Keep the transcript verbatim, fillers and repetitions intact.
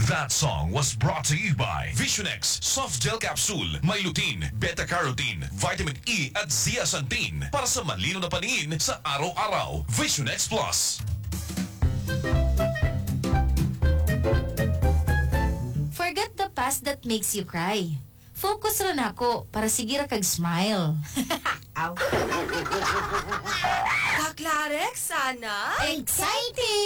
That song was brought to you by Visionex Soft Gel Capsule. May lutein, beta-carotene, vitamin E at zeaxanthin para sa malino na paningin sa araw-araw. Visionex Plus. Forget the past that makes you cry. Focus ron ako para sige ra kag smile. Aw. Kaklarek, sana? Exciting!